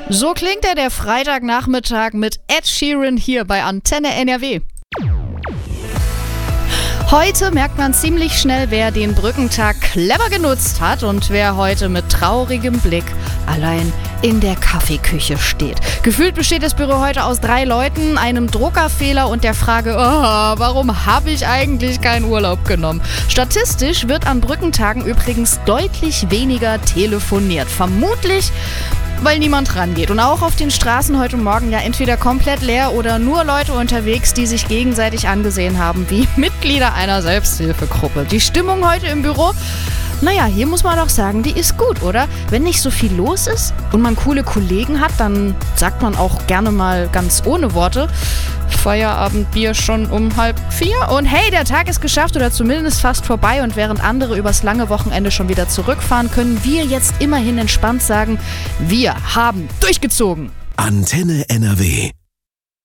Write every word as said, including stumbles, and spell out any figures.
So klingt er der Freitagnachmittag mit Ed Sheeran hier bei Antenne N R W. Heute merkt man ziemlich schnell, wer den Brückentag clever genutzt hat und wer heute mit traurigem Blick allein in der Kaffeeküche steht. Gefühlt besteht das Büro heute aus drei Leuten, einem Druckerfehler und der Frage, oh, warum habe ich eigentlich keinen Urlaub genommen? Statistisch wird an Brückentagen übrigens deutlich weniger telefoniert. Vermutlich, weil niemand rangeht. Und auch auf den Straßen heute Morgen ja entweder komplett leer oder nur Leute unterwegs, die sich gegenseitig angesehen haben, wie Mitglieder einer Selbsthilfegruppe. Die Stimmung heute im Büro, naja, hier muss man doch sagen, die ist gut, oder? Wenn nicht so viel los ist und man coole Kollegen hat, dann sagt man auch gerne mal ganz ohne Worte, Feierabendbier schon um halb vier und hey, der Tag ist geschafft oder zumindest fast vorbei und während andere übers lange Wochenende schon wieder zurückfahren, können wir jetzt immerhin entspannt sagen, wir haben durchgezogen. Antenne N R W.